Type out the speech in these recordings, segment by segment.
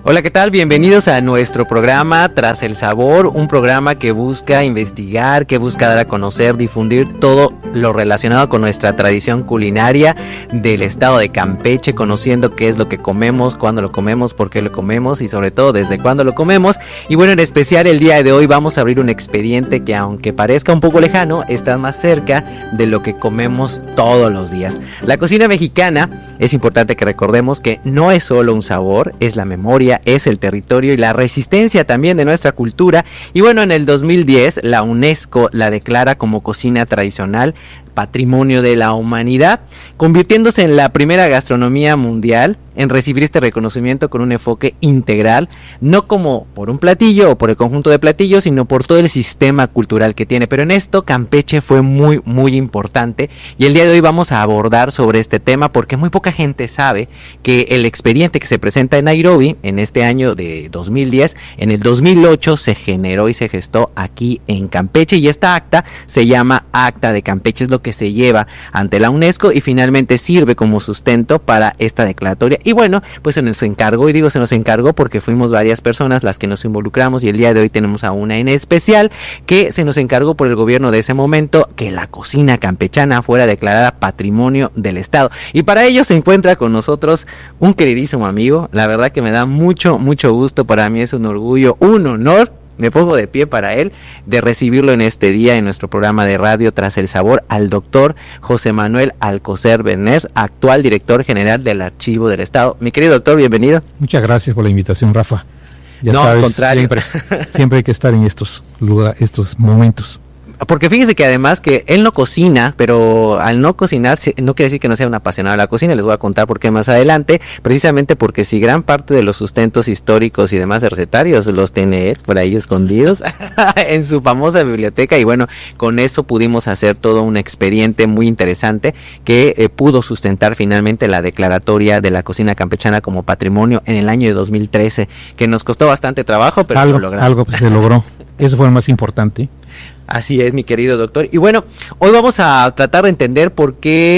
Hola, ¿qué tal? Bienvenidos a nuestro programa Tras el Sabor, un programa que busca investigar, que busca dar a conocer, difundir todo lo relacionado con nuestra tradición culinaria del estado de Campeche, conociendo qué es lo que comemos, cuándo lo comemos, por qué lo comemos y sobre todo desde cuándo lo comemos. Y bueno, en especial el día de hoy vamos a abrir un expediente que, aunque parezca un poco lejano, está más cerca de lo que comemos todos los días. La cocina mexicana, es importante que recordemos que no es solo un sabor, es la memoria, es el territorio y la resistencia también de nuestra cultura. Y bueno, en el 2010 la UNESCO la declara como cocina tradicional Patrimonio de la Humanidad, convirtiéndose en la primera gastronomía mundial en recibir este reconocimiento con un enfoque integral, no como por un platillo o por el conjunto de platillos, sino por todo el sistema cultural que tiene. Pero en esto Campeche fue muy importante, y el día de hoy vamos a abordar sobre este tema porque muy poca gente sabe que el expediente que se presenta en Nairobi en este año de 2010, en el 2008 se generó y se gestó aquí en Campeche, y esta acta se llama Acta de Campeche, es lo que se lleva ante la UNESCO y finalmente sirve como sustento para esta declaratoria. Y bueno, pues se nos encargó, y digo se nos encargó porque fuimos varias personas las que nos involucramos, y el día de hoy tenemos a una en especial que se nos encargó por el gobierno de ese momento que la cocina campechana fuera declarada Patrimonio del Estado. Y para ello se encuentra con nosotros un queridísimo amigo, la verdad que me da mucho gusto, para mí es un orgullo, un honor. Me pongo de pie para él, de recibirlo en este día en nuestro programa de radio Tras el Sabor, al doctor José Manuel Alcocer Berners, actual director general del Archivo del Estado. Mi querido doctor, bienvenido. Muchas gracias por la invitación, Rafa. Ya no, sabes, al contrario. Siempre hay que estar en estos momentos. Porque fíjense que además que él no cocina, pero al no cocinar no quiere decir que no sea un apasionado de la cocina. Les voy a contar por qué más adelante, precisamente porque si gran parte de los sustentos históricos y demás de recetarios los tiene él por ahí escondidos en su famosa biblioteca, y bueno, con eso pudimos hacer todo un expediente muy interesante que pudo sustentar finalmente la declaratoria de la cocina campechana como patrimonio en el año de 2013, que nos costó bastante trabajo, pero lo logramos. Algo pues se logró, eso fue lo más importante. Así es, mi querido doctor. Y bueno, hoy vamos a tratar de entender por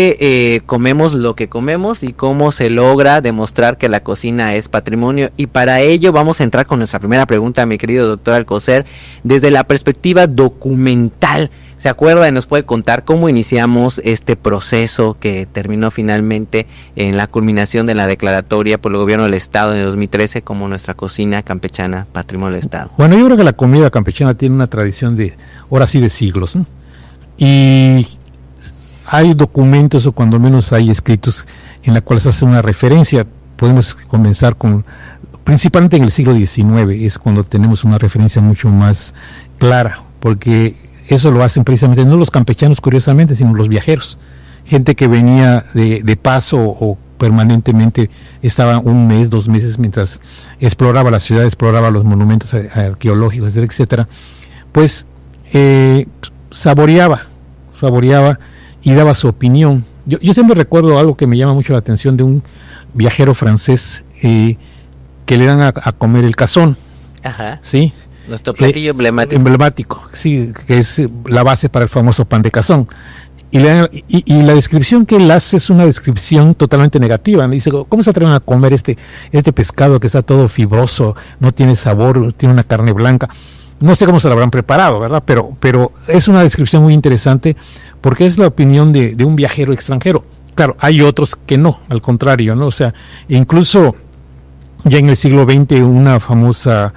qué comemos lo que comemos y cómo se logra demostrar que la cocina es patrimonio. Y para ello vamos a entrar con nuestra primera pregunta, mi querido doctor Alcocer, desde la perspectiva documental. ¿Se acuerda y nos puede contar cómo iniciamos este proceso que terminó finalmente en la culminación de la declaratoria por el gobierno del Estado en 2013 como nuestra cocina campechana Patrimonio del Estado? Bueno, yo creo que la comida campechana tiene una tradición de, ahora sí, de siglos, ¿no? Y hay documentos, o cuando menos hay escritos, en la cual se hace una referencia. Podemos comenzar con, principalmente en el siglo XIX, es cuando tenemos una referencia mucho más clara, porque eso lo hacen precisamente no los campechanos, curiosamente, sino los viajeros. Gente que venía de paso o permanentemente estaba un mes, 2 meses mientras exploraba la ciudad, exploraba los monumentos arqueológicos, etcétera. Pues saboreaba y daba su opinión. Yo siempre recuerdo algo que me llama mucho la atención de un viajero francés que le dan a comer el cazón. Ajá. ¿Sí? Nuestro platillo emblemático. Emblemático, sí, que es la base para el famoso pan de cazón. Y la descripción que él hace es una descripción totalmente negativa. Me dice, ¿cómo se atreven a comer este pescado que está todo fibroso, no tiene sabor, tiene una carne blanca? No sé cómo se lo habrán preparado, ¿verdad? Pero es una descripción muy interesante porque es la opinión de un viajero extranjero. Claro, hay otros que no, al contrario, ¿no? O sea, incluso ya en el siglo XX una famosa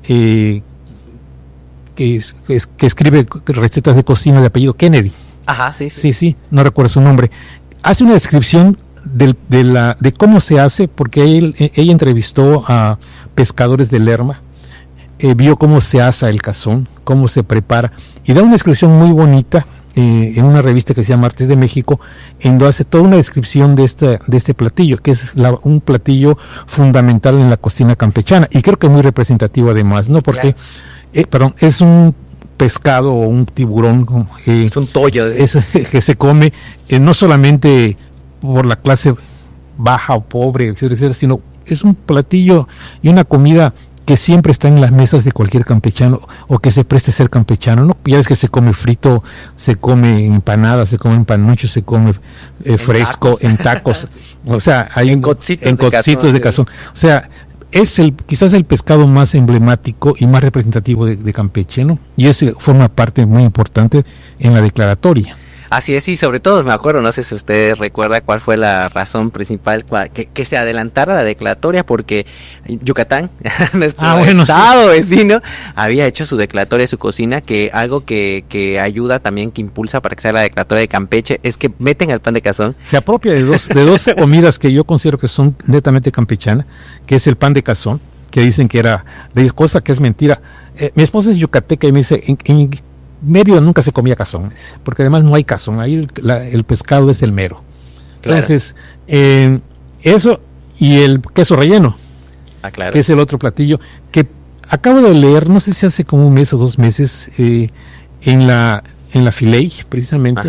que escribe recetas de cocina de apellido Kennedy. Ajá, sí. Sí, no recuerdo su nombre. Hace una descripción de cómo se hace, porque ella entrevistó a pescadores de Lerma, vio cómo se asa el cazón, cómo se prepara, y da una descripción muy bonita en una revista que se llama Artes de México, en donde hace toda una descripción de este platillo, que es un platillo fundamental en la cocina campechana, y creo que muy representativo además, ¿no? Porque, es un pescado o un tiburón, es un toyo que se come no solamente por la clase baja o pobre, etcétera, sino es un platillo y una comida que siempre está en las mesas de cualquier campechano o que se preste a ser campechano, ¿no? Ya ves que se come frito, se come empanada, se come en panucho, se come fresco, en tacos, o sea, hay en cocitos de cazón. O sea, es quizás el pescado más emblemático y más representativo de Campeche, ¿no? Y ese forma parte muy importante en la declaratoria. Así es, y sobre todo me acuerdo, no sé si usted recuerda cuál fue la razón principal que se adelantara la declaratoria, porque Yucatán, nuestro estado vecino, había hecho su declaratoria de su cocina, que algo que ayuda también, que impulsa para que sea la declaratoria de Campeche, es que meten al pan de cazón. Se apropia de dos comidas que yo considero que son netamente campechanas, que es el pan de cazón, que dicen que era de cosa que es mentira. Mi esposa es yucateca y me dice, en Mérida nunca se comía cazón, porque además no hay cazón, ahí el pescado es el mero. Claro. Entonces, eso y el queso relleno, claro, que es el otro platillo, que acabo de leer, no sé si hace como un mes o 2 meses, en la Filey, precisamente,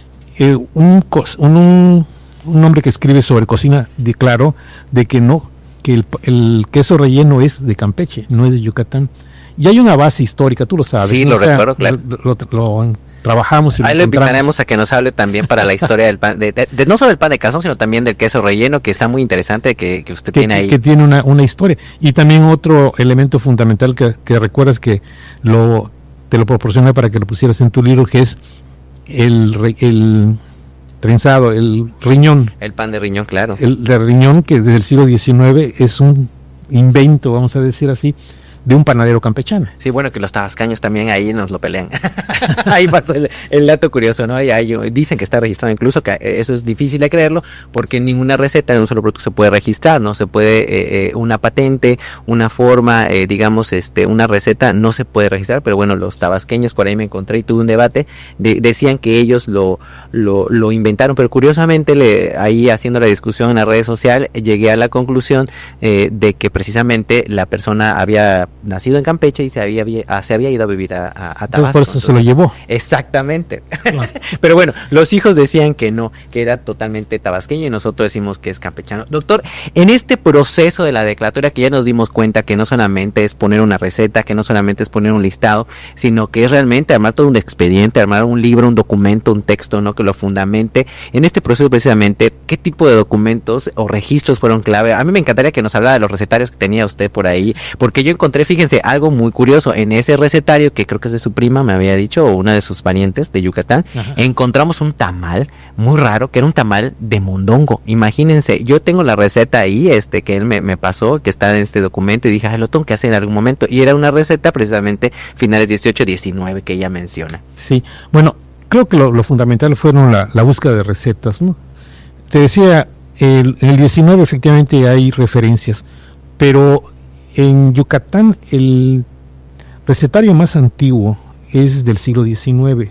un hombre que escribe sobre cocina declaró de que no, que el queso relleno es de Campeche, no es de Yucatán. Y hay una base histórica, tú lo sabes. Sí, ¿no? Lo recuerdo, claro. Lo trabajamos y ahí lo invitaremos a que nos hable también para la historia del pan, no solo del pan de cazón, sino también del queso relleno, que está muy interesante, que usted tiene ahí. Que tiene una historia. Y también otro elemento fundamental que recuerdas que te lo proporcioné para que lo pusieras en tu libro, que es el trenzado, el riñón. El pan de riñón, claro. El de riñón, que desde el siglo XIX es un invento, vamos a decir así, de un panadero campechano. Sí, bueno, que los tabascaños también ahí nos lo pelean. Ahí pasó el dato curioso, ¿no? Y ahí dicen que está registrado, incluso que eso es difícil de creerlo, porque ninguna receta de un solo producto se puede registrar, no se puede, una patente, una forma, digamos, una receta no se puede registrar, pero bueno, los tabasqueños, por ahí me encontré y tuve un debate, decían que ellos lo inventaron, pero curiosamente ahí haciendo la discusión en las redes sociales, llegué a la conclusión de que precisamente la persona había nacido en Campeche y se había ido a vivir a Tabasco. Por eso se lo llevó. Exactamente. Claro. Pero bueno, los hijos decían que no, que era totalmente tabasqueño, y nosotros decimos que es campechano. Doctor, en este proceso de la declaratoria, que ya nos dimos cuenta que no solamente es poner una receta, que no solamente es poner un listado, sino que es realmente armar todo un expediente, armar un libro, un documento, un texto, ¿no?, que lo fundamente. En este proceso precisamente, ¿qué tipo de documentos o registros fueron clave? A mí me encantaría que nos hablara de los recetarios que tenía usted por ahí, porque yo encontré, fíjense, algo muy curioso. En ese recetario, que creo que es de su prima, me había dicho, o una de sus parientes de Yucatán, encontramos un tamal muy raro, que era un tamal de mondongo. Imagínense, yo tengo la receta ahí, que él me pasó, que está en este documento, y dije, lo tengo que hacer en algún momento. Y era una receta precisamente finales 18-19 que ella menciona. Sí, bueno, creo que lo fundamental fueron la búsqueda de recetas, ¿no? Te decía, en el 19 efectivamente hay referencias, pero en Yucatán el recetario más antiguo es del siglo XIX,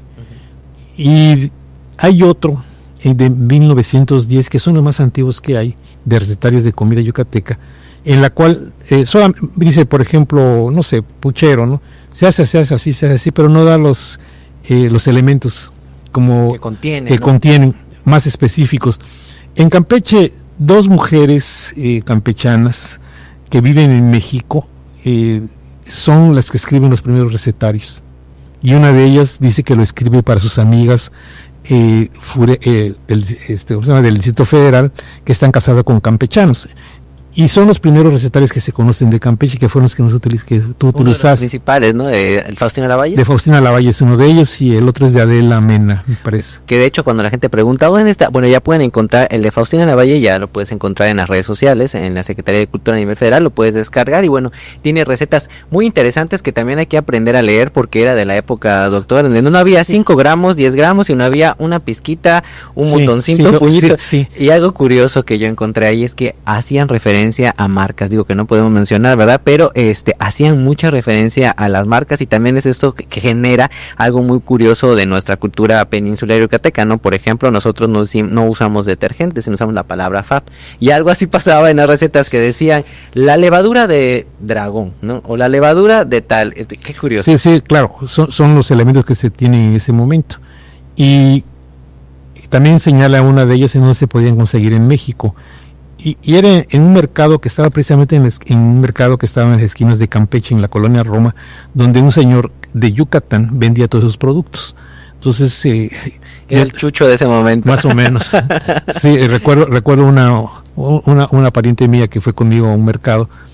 y hay otro de 1910 que son los más antiguos que hay de recetarios de comida yucateca, en la cual dice, por ejemplo, no sé, puchero, ¿no? Se hace así, pero no da los elementos como que contienen más específicos. En Campeche, 2 mujeres campechanas que viven en México son las que escriben los primeros recetarios, y una de ellas dice que lo escribe para sus amigas del Distrito Federal, que están casadas con campechanos, y son los primeros recetarios que se conocen de Campeche, que fueron los que que tú utilizaste. Uno de los principales, ¿no? De Faustina Lavalle. De Faustina Lavalle es uno de ellos, y el otro es de Adela Mena, me parece. Que de hecho, cuando la gente pregunta ¿dónde está? Bueno, ya pueden encontrar el de Faustina Lavalle, ya lo puedes encontrar en las redes sociales, en la Secretaría de Cultura a nivel federal, lo puedes descargar, y bueno, tiene recetas muy interesantes que también hay que aprender a leer, porque era de la época, doctor, donde no había 5 gramos, 10 gramos, y no había una pizquita, un montoncito, un puñito. Sí. Y algo curioso que yo encontré ahí es que hacían referencia a marcas, digo que no podemos mencionar, ¿verdad? Pero hacían mucha referencia a las marcas, y también es esto que genera algo muy curioso de nuestra cultura peninsular yucateca, ¿no? Por ejemplo, nosotros no usamos detergentes, sino usamos la palabra FAB, y algo así pasaba en las recetas que decían la levadura de dragón, ¿no? O la levadura de tal. Qué curioso. Sí, claro, son los elementos que se tienen en ese momento, y también señala una de ellas en donde se podían conseguir en México. Y era en un mercado que estaba precisamente en un mercado que estaba en las esquinas de Campeche, en la colonia Roma, donde un señor de Yucatán vendía todos esos productos. Entonces era el chucho de ese momento. Más o menos. Sí, recuerdo una pariente mía que fue conmigo a un mercado,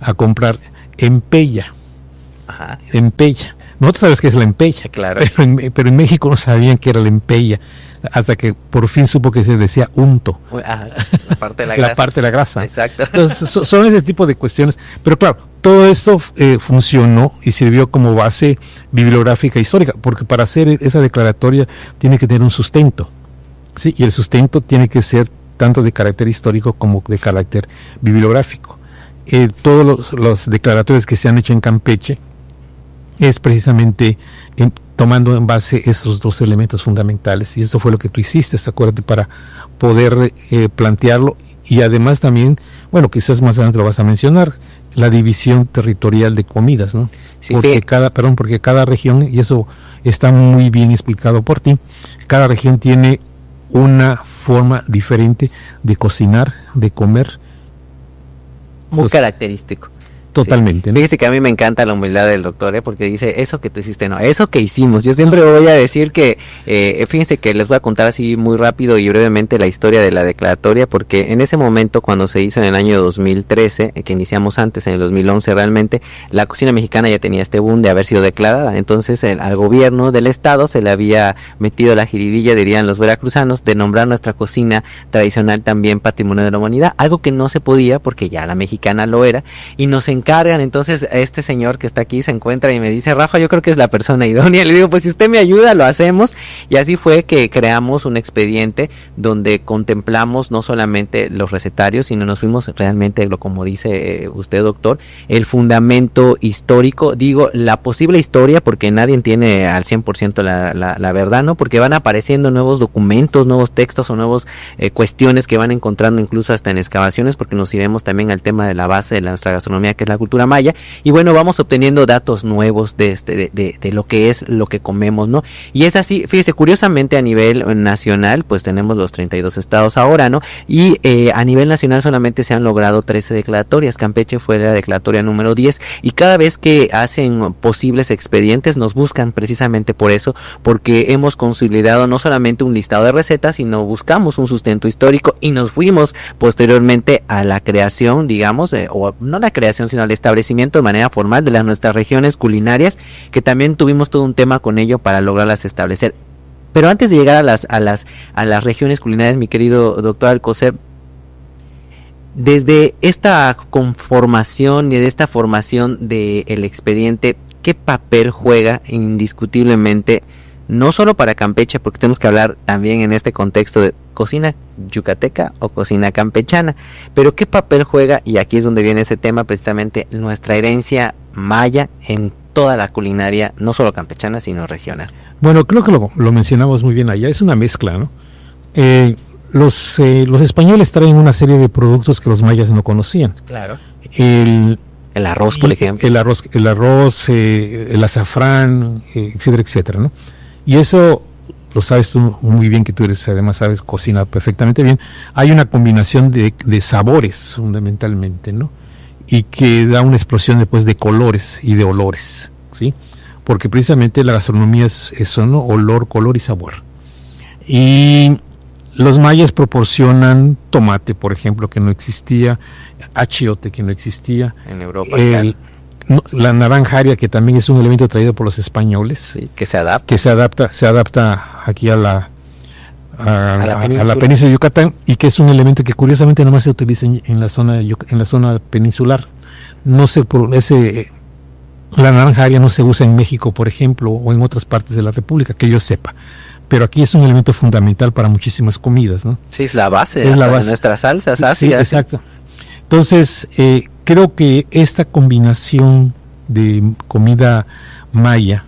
a comprar empella. Ajá. Empella. Nosotros sabes qué es la empella, claro. pero en México no sabían qué era la empella, hasta que por fin supo que se decía unto. La parte de la grasa. La parte de la grasa. Exacto. Entonces, son ese tipo de cuestiones. Pero claro, todo esto funcionó y sirvió como base bibliográfica histórica, porque para hacer esa declaratoria tiene que tener un sustento, ¿sí? Y el sustento tiene que ser tanto de carácter histórico como de carácter bibliográfico. Todos los declaratorios que se han hecho en Campeche es precisamente tomando en base esos dos elementos fundamentales, y eso fue lo que tú hiciste, acuérdate, para poder plantearlo. Y además también, bueno, quizás más adelante lo vas a mencionar, la división territorial de comidas, ¿no? Sí, porque cada región, y eso está muy bien explicado por ti, cada región tiene una forma diferente de cocinar, de comer. Muy característico. Totalmente. Sí. Fíjese que a mí me encanta la humildad del doctor, porque dice, eso que tú hiciste, no, eso que hicimos. Yo siempre voy a decir que, fíjense que les voy a contar así muy rápido y brevemente la historia de la declaratoria, porque en ese momento, cuando se hizo en el año 2013, que iniciamos antes, en el 2011 realmente, la cocina mexicana ya tenía este boom de haber sido declarada. Entonces al gobierno del estado se le había metido la jiribilla, dirían los veracruzanos, de nombrar nuestra cocina tradicional también Patrimonio de la Humanidad, algo que no se podía porque ya la mexicana lo era, y nos encargan. Entonces este señor que está aquí se encuentra y me dice, Rafa, yo creo que es la persona idónea. Le digo, pues si usted me ayuda, lo hacemos. Y así fue que creamos un expediente donde contemplamos no solamente los recetarios, sino nos fuimos realmente, como dice usted, doctor, el fundamento histórico, digo, la posible historia, porque nadie tiene al 100% la verdad, ¿no? Porque van apareciendo nuevos documentos, nuevos textos o nuevos cuestiones que van encontrando incluso hasta en excavaciones, porque nos iremos también al tema de la base de nuestra gastronomía, que es la cultura maya, y bueno, vamos obteniendo datos nuevos de lo que es lo que comemos, ¿no? Y es así, fíjese, curiosamente a nivel nacional, pues tenemos los 32 estados ahora, ¿no? Y a nivel nacional solamente se han logrado 13 declaratorias. Campeche fue la declaratoria número 10, y cada vez que hacen posibles expedientes nos buscan precisamente por eso, porque hemos consolidado no solamente un listado de recetas, sino buscamos un sustento histórico y nos fuimos posteriormente a la creación, digamos, o no la creación, sino al establecimiento de manera formal de nuestras regiones culinarias, que también tuvimos todo un tema con ello para lograrlas establecer. Pero antes de llegar a las regiones culinarias, mi querido doctor Alcocer, desde esta conformación y de esta formación del expediente, ¿qué papel juega indiscutiblemente, no solo para Campeche, porque tenemos que hablar también en este contexto de cocina yucateca o cocina campechana, pero qué papel juega, y aquí es donde viene ese tema, precisamente nuestra herencia maya en toda la culinaria, no solo campechana, sino regional? Bueno, creo que lo mencionamos muy bien allá, es una mezcla, ¿no? Los españoles traen una serie de productos que los mayas no conocían. Claro. El arroz, por ejemplo. El arroz, el azafrán, etcétera, etcétera, ¿no? Y eso lo sabes tú muy bien, que tú eres, además sabes cocinar perfectamente bien. Hay una combinación de sabores fundamentalmente, ¿no? Y que da una explosión después de colores y de olores, ¿sí? Porque precisamente la gastronomía es eso, ¿no? Olor, color y sabor. Y los mayas proporcionan tomate, por ejemplo, que no existía, achiote, que no existía. En Europa. La naranjaria, que también es un elemento traído por los españoles. Sí, que se adapta. Que se adapta aquí a la península de Yucatán, y que es un elemento que curiosamente nada más se utiliza en la zona peninsular. No sé, la naranjaria no se usa en México, por ejemplo, o en otras partes de la República, que yo sepa. Pero aquí es un elemento fundamental para muchísimas comidas, ¿no? Sí, es la base de nuestras salsas ácidas. Sí, exacto. Entonces, creo que esta combinación de comida maya,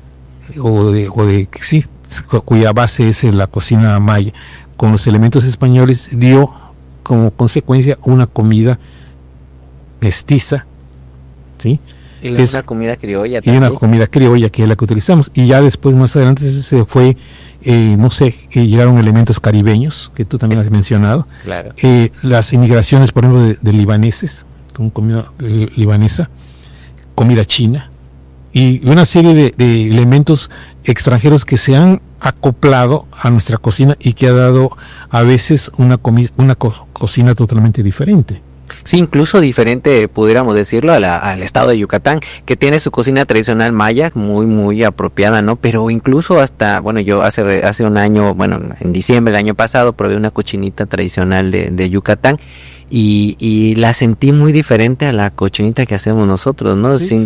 cuya base es la cocina maya, con los elementos españoles, dio como consecuencia una comida mestiza, ¿sí? Y una comida criolla también. Y una comida criolla, que es la que utilizamos. Y ya después, más adelante, se fue, llegaron elementos caribeños, que tú también has mencionado. Claro. Las inmigraciones, por ejemplo, de libaneses, con comida libanesa, comida china, y una serie de elementos extranjeros que se han acoplado a nuestra cocina y que ha dado a veces una cocina totalmente diferente. Sí, incluso diferente, pudiéramos decirlo, al estado de Yucatán, que tiene su cocina tradicional maya, muy apropiada, ¿no? Pero incluso hasta, bueno, yo hace un año, bueno, en diciembre del año pasado, probé una cochinita tradicional de Yucatán, y la sentí muy diferente a la cochinita que hacemos nosotros, ¿no? Sí.